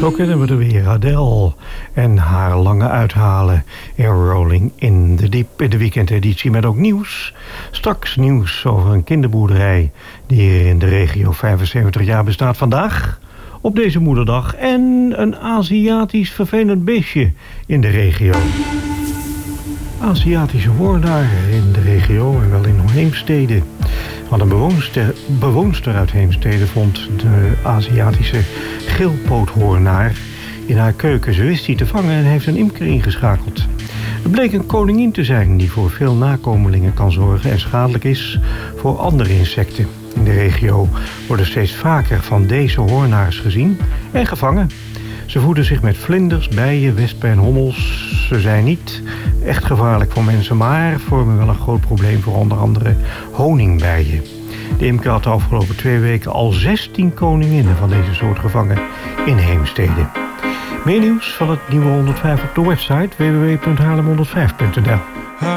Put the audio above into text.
Zo kennen we er weer, Adele en haar lange uithalen in Rolling in the Deep in de weekendeditie met ook nieuws. Straks nieuws over een kinderboerderij die hier in de regio 75 jaar bestaat vandaag op deze moederdag en een Aziatisch vervelend beestje in de regio. Aziatische hoornaar in de regio en wel in Heemstede. Want een bewoonster uit Heemstede vond de Aziatische geelpoothoornaar in haar keuken. Ze wist die te vangen en heeft een imker ingeschakeld. Het bleek een koningin te zijn die voor veel nakomelingen kan zorgen en schadelijk is voor andere insecten. In de regio worden steeds vaker van deze hoornaars gezien en gevangen. Ze voeden zich met vlinders, bijen, wespen en hommels. Ze zijn niet echt gevaarlijk voor mensen, maar vormen wel een groot probleem voor onder andere honingbijen. De imker had de afgelopen 2 weken al 16 koninginnen van deze soort gevangen in Heemstede. Meer nieuws van het Nieuwe 105 op de website www.haarlem105.nl.